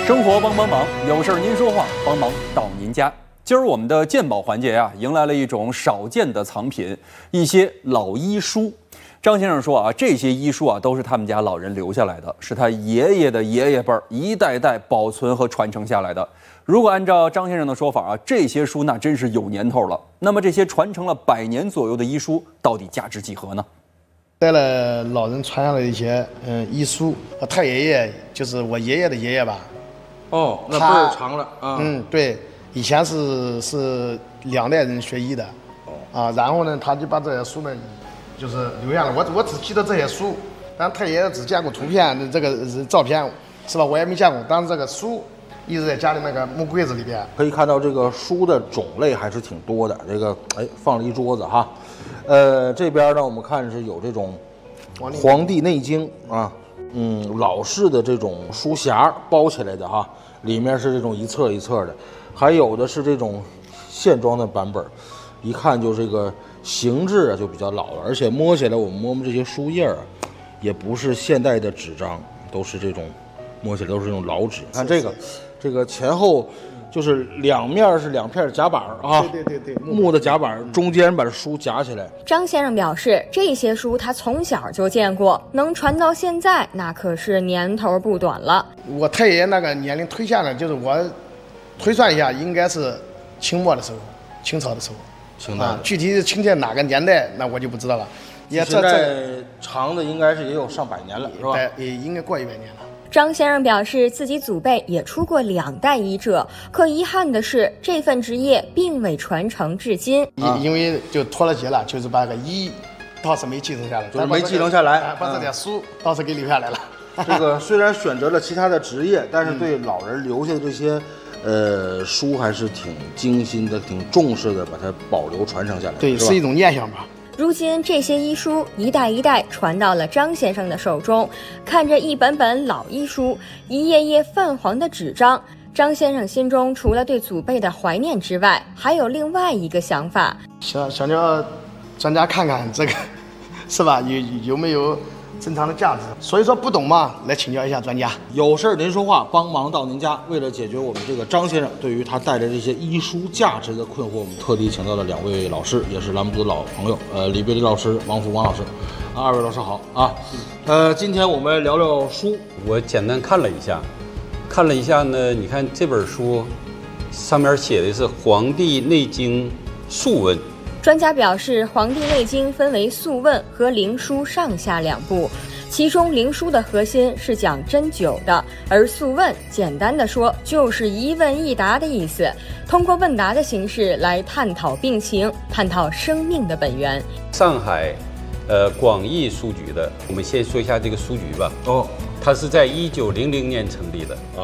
生活帮帮忙，有事儿您说话，帮忙到您家。今儿我们的鉴宝环节啊，迎来了一种少见的藏品，一些老医书。张先生说啊，这些医书啊，都是他们家老人留下来的，是他爷爷的爷爷辈儿一代代保存和传承下来的。如果按照张先生的说法啊，这些书那真是有年头了。那么这些传承了100年左右的医书，到底价值几何呢？ 带了老人传下来的一些医书，我太爷爷就是我爷爷的爷爷吧。 哦，那辈儿长了啊。 对，以前是2代人学医的。啊，然后呢，他就把这些书呢，就是留下了。我只记得这些书，但太爷爷只见过图片，这个照片是吧？我也没见过。但是这个书一直在家里那个木柜子里边。 可以看到这个书的种类还是挺多的。这个放了一桌子哈。这边呢，我们看是有这种《黄帝内经》啊，老式的这种书匣包起来的哈，里面是这种一册一册的，还有的是这种线装的版本，一看就这个形制啊就比较老了，而且摸起来我们摸这些书页啊，也不是现代的纸张，都是这种摸起来都是这种老纸。看这个前后。就是两面是2片夹板啊， 对， 木的夹板，中间把书夹起来。 张先生表示，这些书他从小就见过，能传到现在，那可是年头不短了。 我太爷爷那个年龄推下来，就是我推算一下，应该是清末的时候，清朝的时候。 清代具体清代哪个年代，那我就不知道了。 也现在长的应该是也有上100年了，是吧？ 也应该过100年了。 张先生表示，自己祖辈也出过2代医者，可遗憾的是，这份职业并未传承至今。 因为就脱了节了，就是把个医倒是没继承下来， 就是没继承下来， 把这点书倒是给留下来了。 这个虽然选择了其他的职业，但是对老人留下的这些书还是挺精心的、挺重视的，把它保留传承下来。 对，是一种念想吧。 如今这些医书一代一代传到了张先生的手中，看着一本本老医书，一页页泛黄的纸张，张先生心中除了对祖辈的怀念之外，还有另外一个想法， 想叫专家看看这个，是吧？有没有正常的价值？所以说不懂嘛，来请教一下专家。 有事儿您说话，帮忙到您家。为了解决我们这个张先生对于他带来这些医书价值的困惑，我们特地请到了2位老师，也是栏目组的老朋友，李贝李老师、王福王老师。2位老师好啊。今天我们聊聊书。 我简单看了一下呢，你看这本书上面写的是《黄帝内经素问》。 专家表示，《黄帝内经》分为《素问》和《灵书》上下2部，其中《灵书》的核心是讲针灸的，而《素问》简单的说就是一问一答的意思，通过问答的形式来探讨病情，探讨生命的本源。 上海，广义书局的，我们先说一下这个书局吧。 哦， 它是在1900年成立的。